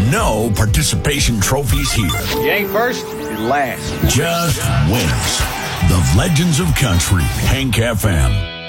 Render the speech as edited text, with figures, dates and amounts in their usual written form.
No participation trophies here. You ain't first, you're last. Just wins. The Legends of Country, Hank FM.